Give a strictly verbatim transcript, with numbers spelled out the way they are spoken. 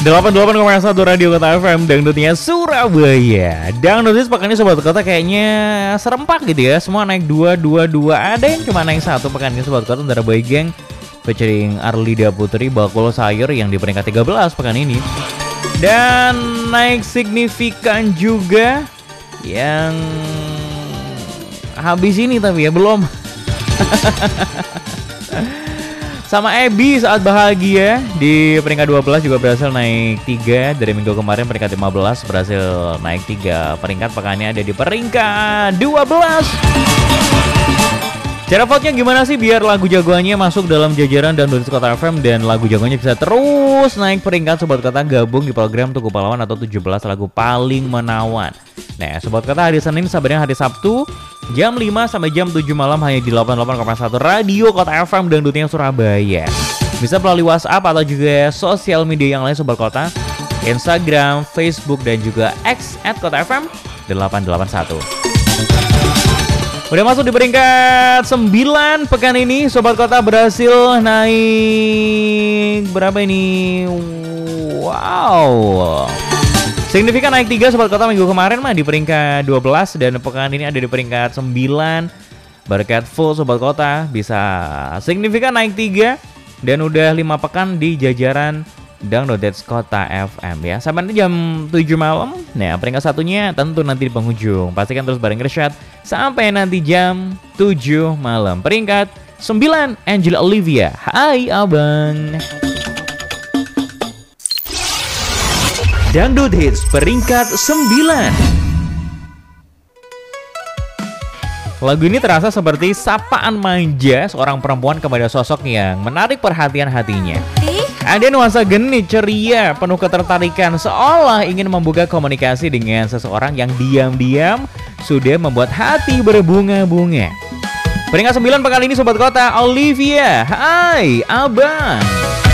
delapan puluh delapan koma satu Radio Kota F M, dangdutnya Surabaya. Dangdut pekan ini Sobat Kota kayaknya serempak gitu ya. Semua naik dua, dua, dua. Ada yang cuma naik satu pekan ini Sobat Kota. Antara Boy Gang featuring Arlida Putri, Bakul Sayur yang di peringkat tiga belas pekan ini. Dan naik signifikan juga yang habis ini tapi ya belum. Sama Ebi Saat Bahagia di peringkat dua belas juga berhasil naik tiga. Dari minggu kemarin peringkat lima belas berhasil naik tiga peringkat. Pekannya ada di peringkat dua belas. Cara vote-nya gimana sih biar lagu jagoannya masuk dalam jajaran Dangdut Kota F M dan lagu jagoannya bisa terus naik peringkat? Sobat Kota gabung di program Tugu Pahlawan atau tujuh belas lagu paling menawan. Nah, Sobat Kota hari Senin sampai hari Sabtu jam lima sampai jam tujuh malam hanya di delapan puluh delapan koma satu Radio Kota F M, dangdutnya Surabaya. Bisa melalui WhatsApp atau juga sosial media yang lain Sobat Kota, Instagram, Facebook dan juga X at Kota F M delapan delapan satu. Udah masuk di peringkat sembilan pekan ini. Sobat Kota berhasil naik berapa ini? Wow, signifikan naik tiga Sobat Kota. Minggu kemarin mah di peringkat dua belas dan pekan ini ada di peringkat sembilan. Berkat full Sobat Kota bisa signifikan naik tiga dan udah lima pekan di jajaran Dangdut Kota F M ya. Sampai nanti jam tujuh malam. Nah, peringkat satunya tentu nanti di penghujung. Pastikan terus bareng Rsyad sampai nanti jam tujuh malam. Peringkat sembilan Angela Olivia. Hai Abang. Dangdut Hits peringkat sembilan. Lagu ini terasa seperti sapaan manja seorang perempuan kepada sosok yang menarik perhatian hatinya. Ada nuansa genit, ceria, penuh ketertarikan, seolah ingin membuka komunikasi dengan seseorang yang diam-diam sudah membuat hati berbunga-bunga. Peringkat sembilan pekan ini Sobat Kota, Olivia. Hai Abang.